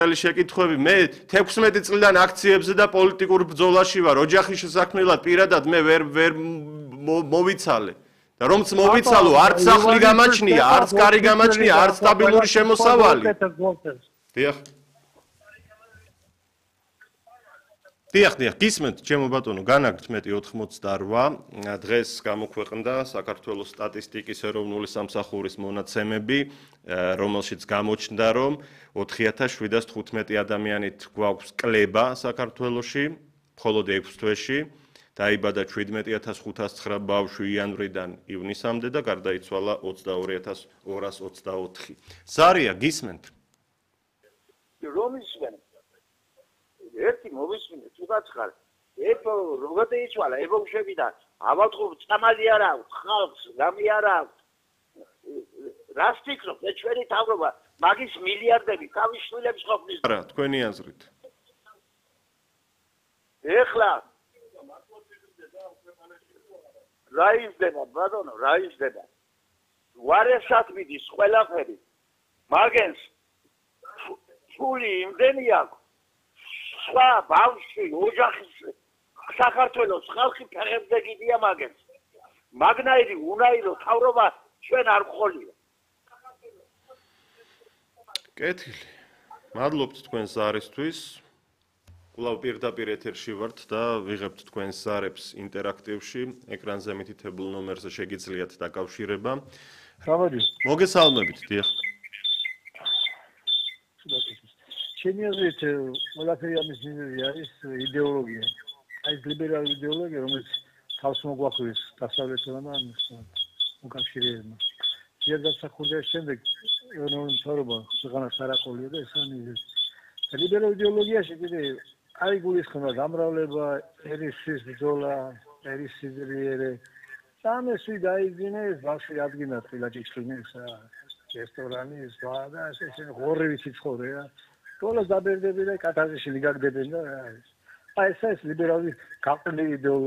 შეკითხვები მე 16 წლიდან აქციებზე და პოლიტიკურ ბრძოლაში ვარ ოჯახის შესაქმნელად პირადად მე ვერ მოვიცალე და რომც მოვიცალო არც სახლი გამაჩნია არც კარი გამაჩნია არც სტაბილური შემოსავალი დიახ გისმენთ ჩემო ბატონო განაგრძმეტი 88 დღეს გამოქვეყნდა საქართველოს სტატისტიკის ეროვნული სამსახურის მონაცემები რომელშიც გამოჩნდა რომ 4715 ადამიანით გვაქვს კლება საქართველოში მხოლოდ 6 თვეში დაიბადა 17509 ბავშვი იანვრიდან ივნისამდე და გარდაიცვალა 22224 ზარია გისმენთ რომისმენ ერთი მოვისმინე თუნდაც ხარ ებო როგორ დაიცვალა ებოშებიდან ავატყობ წამალი არ აქვს ხალხს გამი არ აქვს რას ფიქრობ მე ჩვენი თავრობა მაგის მილიარდები თავის შვილებს ყოფნის არა თქვენი აზრით ეხლა რა იზრდება ბატონო რა იზრდება ვარესად მიდის ყველაფერი მაგენს ფული იმდენი აქვს სხვა ბავშვი ოჯახის საქართველოს ხალხი ფეხებზე გიდია მაგენს მაგნაირი უნაირო თავრობა ჩვენ არ გყოლია კეთილი მადლობთ თქვენს ზარისთვის კვლავ პირდაპირ ეთერში ვართ და ვიღებთ თქვენს ზარებს ინტერაქტივში ეკრანზე მითითებულ ნომერზე შეგიძლიათ დაკავშირება მოგესალმებით დიახ ჩემი აზრით ყველაფერი ამის მიზეზი არის იდეოლოგია. აი ეს ლიბერალური იდეოლოგია, რომელიც თავს მოგვახვიეს დასავლეთთან და მოკავშირეებმა. იარდასახურდას შემდეგ ეროვნული მთავრობა ქვეყანას არ აყოლია და ეს ამიზეს. ლიბერალურ იდეოლოგიაში კიდე აი გულისხმობა გამრავლება, ერისის ბრძოლა, ერის სიძლიერე. სამესი დაიძინეს, ბავშვი ადგინა თილაჭიშვილის რესტორანი, ზღვა და ესე ღორევი სიცხორეა. Todas da berdebile, catazisi ligak debinde. Ay, ses liberali, kaplı ideoloji.